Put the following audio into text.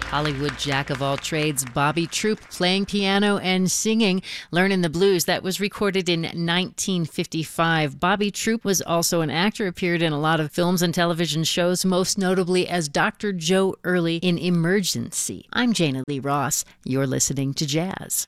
Hollywood jack of all trades Bobby Troup playing piano and singing Learnin' the Blues. That was recorded in 1955. Bobby Troup was also an actor, appeared in a lot of films and television shows, most notably as Dr. Joe Early in Emergency. I'm Jana Lee Ross. You're listening to Jazz.